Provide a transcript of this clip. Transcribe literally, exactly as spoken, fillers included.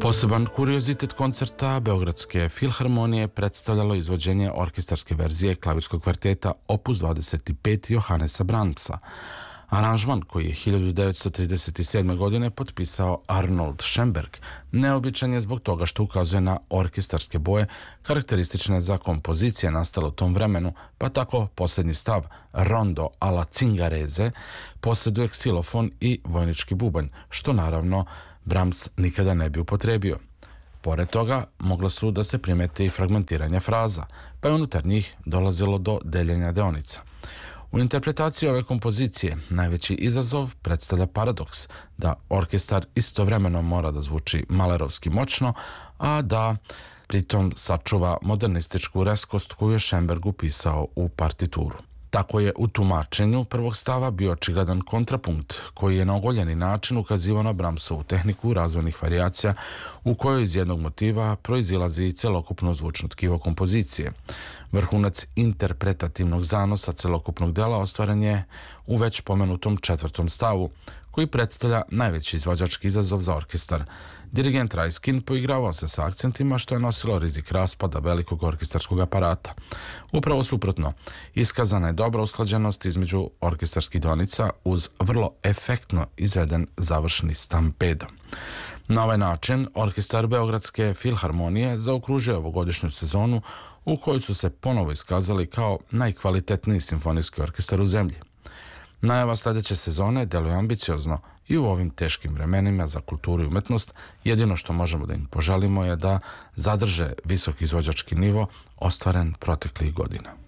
Poseban kuriozitet koncerta Beogradske filharmonije predstavljalo izvođenje orkestarske verzije klavirskog kvarteta Opus dvadeset pet Johannesa Brahmsa. Aranžman, koji je hiljadu devetsto trideset sedme. godine potpisao Arnold Schoenberg, neobičan je zbog toga što ukazuje na orkestarske boje karakteristične za kompozicije nastale u tom vremenu, pa tako posljednji stav Rondo alla Zingarese posjeduje ksilofon i vojnički bubanj, što naravno Brahms nikada ne bi upotrebio. Pored toga, mogla su da se primete i fragmentiranja fraza, pa je unutar njih dolazilo do deljenja deonica. U interpretaciji ove kompozicije najveći izazov predstavlja paradoks da orkestar istovremeno mora da zvuči malerovski moćno, a da pritom sačuva modernističku reskost koju je Schoenberg upisao u partituru. Tako je u tumačenju prvog stava bio očigledan kontrapunkt koji je na ogoljeni način ukazivao na Brahmsovu tehniku razvojnih varijacija u kojoj iz jednog motiva proizilazi celokupno zvučno tkivo kompozicije. Vrhunac interpretativnog zanosa celokupnog dela ostvaren je u već pomenutom četvrtom stavu, koji predstavlja najveći izvođački izazov za orkestar. Dirigent Rajskin poigravao se sa akcentima, što je nosilo rizik raspada velikog orkestarskog aparata. Upravo suprotno, iskazana je dobra usklađenost između orkestarskih donica uz vrlo efektno izveden završni stampedo. Na ovaj način, orkestar Beogradske filharmonije zaokružuje ovogodišnju sezonu u kojoj su se ponovo iskazali kao najkvalitetniji simfonijski orkestar u zemlji. Najava sljedeće sezone deluje ambiciozno i u ovim teškim vremenima za kulturu i umetnost. Jedino što možemo da im poželimo je da zadrže visok izvođački nivo ostvaren proteklih godina.